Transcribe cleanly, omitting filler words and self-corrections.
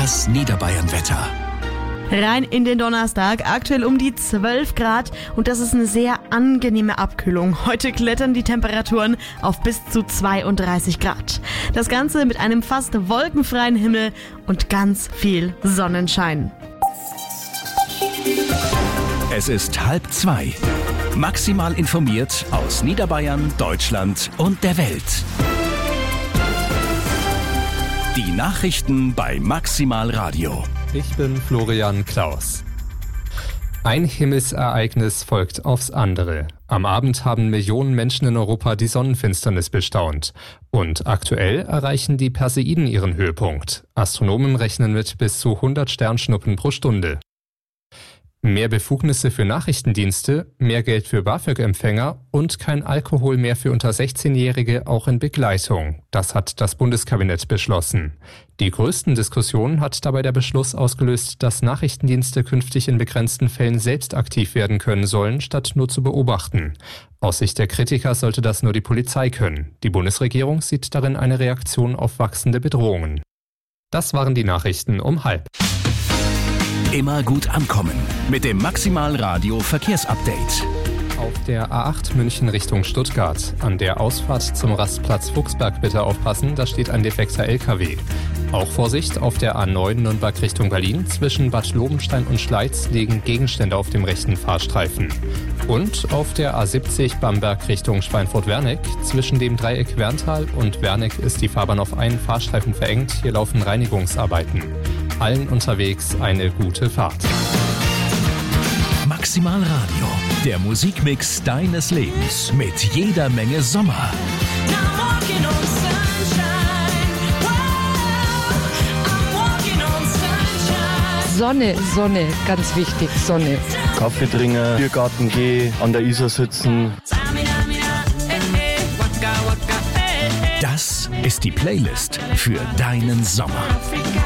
Das Niederbayern-Wetter. Rein in den Donnerstag, aktuell um die 12 Grad und das ist eine sehr angenehme Abkühlung. Heute klettern die Temperaturen auf bis zu 32 Grad. Das Ganze mit einem fast wolkenfreien Himmel und ganz viel Sonnenschein. Es ist 1:30. Maximal informiert aus Niederbayern, Deutschland und der Welt. Die Nachrichten bei Maximal Radio. Ich bin Florian Klaus. Ein Himmelsereignis folgt aufs andere. Am Abend haben Millionen Menschen in Europa die Sonnenfinsternis bestaunt. Und aktuell erreichen die Perseiden ihren Höhepunkt. Astronomen rechnen mit bis zu 100 Sternschnuppen pro Stunde. Mehr Befugnisse für Nachrichtendienste, mehr Geld für BAföG-Empfänger und kein Alkohol mehr für unter 16-Jährige auch in Begleitung. Das hat das Bundeskabinett beschlossen. Die größten Diskussionen hat dabei der Beschluss ausgelöst, dass Nachrichtendienste künftig in begrenzten Fällen selbst aktiv werden können sollen, statt nur zu beobachten. Aus Sicht der Kritiker sollte das nur die Polizei können. Die Bundesregierung sieht darin eine Reaktion auf wachsende Bedrohungen. Das waren die Nachrichten um 12:30. Immer gut ankommen mit dem Maximal Radio Verkehrsupdate. Auf der A8 München Richtung Stuttgart. An der Ausfahrt zum Rastplatz Fuchsberg bitte aufpassen, da steht ein defekter LKW. Auch Vorsicht auf der A9 Nürnberg Richtung Berlin. Zwischen Bad Lobenstein und Schleiz liegen Gegenstände auf dem rechten Fahrstreifen. Und auf der A70 Bamberg Richtung Schweinfurt-Wernig. Zwischen dem Dreieck Werntal und Wernig ist die Fahrbahn auf einen Fahrstreifen verengt. Hier laufen Reinigungsarbeiten. Allen unterwegs eine gute Fahrt. Maximal Radio, der Musikmix deines Lebens mit jeder Menge Sommer. Sonne, Sonne, ganz wichtig, Sonne. Kaffee trinken, Biergarten gehen, an der Isar sitzen. Das ist die Playlist für deinen Sommer.